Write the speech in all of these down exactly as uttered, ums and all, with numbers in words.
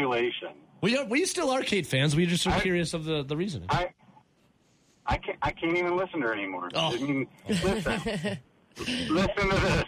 speculation. We are, we still are Kate fans. We just are I, curious of the, the reasoning. I I can't I can't even listen to her anymore. Oh. I mean, listen, listen to this.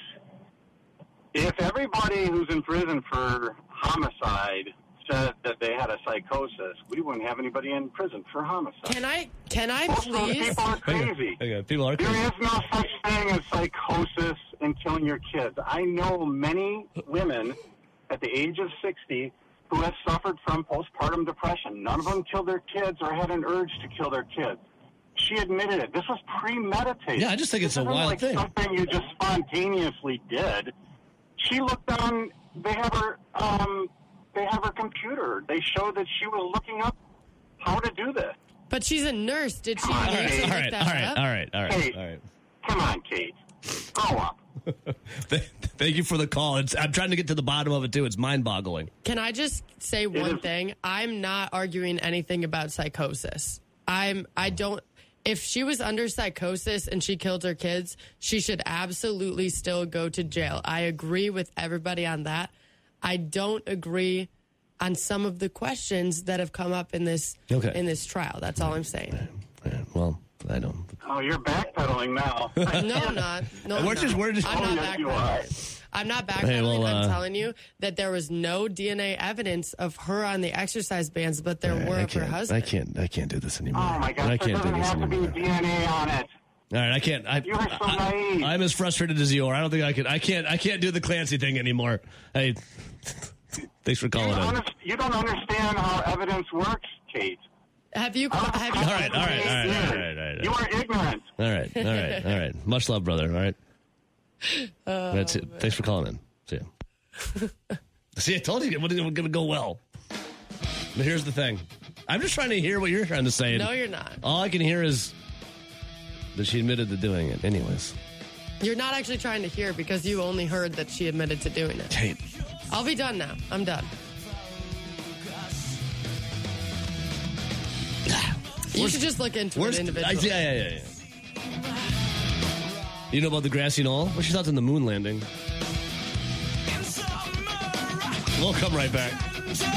If everybody who's in prison for homicide said that they had a psychosis, we wouldn't have anybody in prison for homicide. Can I? Can I Most of those please? people are crazy. Okay, people are There crazy. is no such thing as psychosis in killing your kids. I know many women at the age of sixty who have suffered from postpartum depression. None of them killed their kids or had an urge to kill their kids. She admitted it. This was premeditated. Yeah, I just think it's This a isn't wild like thing. Something you just spontaneously did. She looked on. They have her. Um, they have her computer. They showed that she was looking up how to do this. But she's a nurse. Did she? All All need right, to all look right, that all right, up? all right, all right, Kate, all right. come on, Kate. Grow up. Thank you for the call. It's, I'm trying to get to the bottom of it, too. It's mind-boggling. Can I just say one is- thing? I'm not arguing anything about psychosis. I'm. I don't. If she was under psychosis and she killed her kids, she should absolutely still go to jail. I agree with everybody on that. I don't agree on some of the questions that have come up in this Okay. in this trial. That's all I'm saying. Yeah, well, I don't. Oh, you're backpedaling now. No, I'm not. No, I'm We're not. just- we're just- I'm Oh, not yes, you backpedaling. I'm not backpedaling. Hey, well, uh, I'm telling you that there was no D N A evidence of her on the exercise bands, but there were I of her can't, husband. I can't. I can't do this anymore. Oh, my gosh. I There can't do doesn't this have to be anymore. D N A on it. All right, I can't. I, You are so I, naive. I'm as frustrated as you are. I don't think I can. I can't. I can't do the Clancy thing anymore. Hey, thanks for You calling don't, in. under- you don't understand how evidence works, Kate. Have you? Oh, Have you? All right, all right, all right, all right, all right. You are ignorant. All right, all right, all right. Much love, brother. All right. Oh, That's it. Thanks for calling in. See you. See, I told you it wasn't going to go well. But here's the thing. I'm just trying to hear what you're trying to say. No, you're not. All I can hear is that she admitted to doing it. Anyways. You're not actually trying to hear because you only heard that she admitted to doing it. Kate. I'll be done now. I'm done. You should just look into Where's it I, individually. yeah, yeah, yeah, yeah. You know about the grassy knoll? What's your thoughts on the moon landing? We'll come right back.